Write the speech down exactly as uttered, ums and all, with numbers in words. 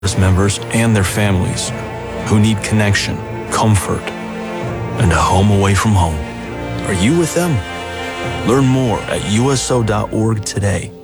members and their families who need connection, comfort, and a home away from home. Are you with them? Learn more at U S O dot org today.